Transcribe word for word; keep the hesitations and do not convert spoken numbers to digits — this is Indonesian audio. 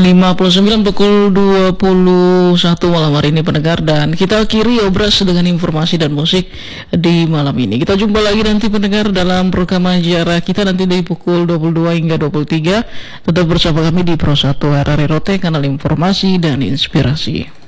lima puluh sembilan pukul dua puluh satu malam hari ini pendengar, dan kita akhiri obras dengan informasi dan musik di malam ini. Kita jumpa lagi nanti pendengar dalam program acara kita nanti dari pukul dua puluh dua hingga dua puluh tiga. Tetap bersama kami di Pro satu R R R O T, kanal informasi dan inspirasi.